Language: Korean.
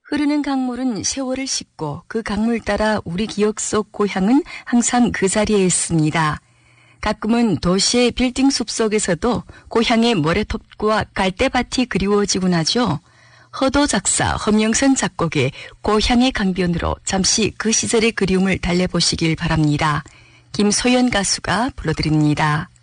흐르는 강물은 세월을 싣고 그 강물 따라 우리 기억 속 고향은 항상 그 자리에 있습니다. 가끔은 도시의 빌딩 숲속에서도 고향의 모래톱과 갈대밭이 그리워지곤 하죠. 허도 작사 허명선 작곡의 고향의 강변으로 잠시 그 시절의 그리움을 달래보시길 바랍니다. 김소연 가수가 불러드립니다.